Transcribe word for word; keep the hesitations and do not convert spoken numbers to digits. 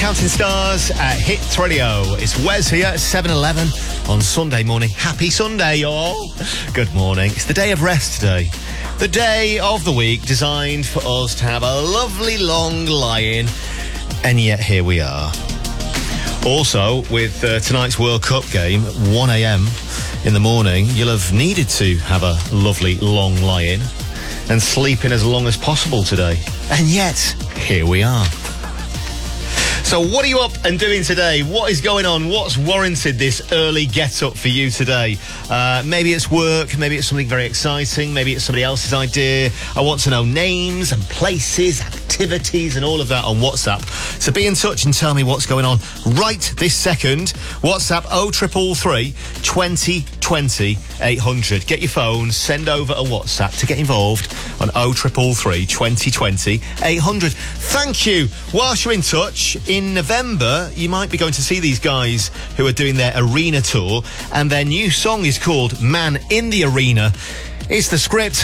Counting Stars at Hits Radio. It's Wes here at seven eleven on Sunday morning. Happy Sunday, y'all. Good morning. It's the day of rest today. The day of the week designed for us to have a lovely long lie-in. And yet here we are. Also, with uh, tonight's World Cup game, one a.m. in the morning, you'll have needed to have a lovely long lie-in and sleep in as long as possible today. And yet, here we are. So what are you up and doing today? What is going on? What's warranted this early get-up for you today? Uh, maybe it's work, maybe it's something very exciting, maybe it's somebody else's idea. I want to know names and places, activities and all of that on WhatsApp. So be in touch and tell me what's going on right this second. WhatsApp oh triple three, twenty twenty, eight hundred. Get your phone, send over a WhatsApp to get involved on oh triple three, twenty twenty, eight hundred. Thank you. Whilst you're in touch, in November, you might be going to see these guys who are doing their arena tour, and their new song is called Man in the Arena. It's the script.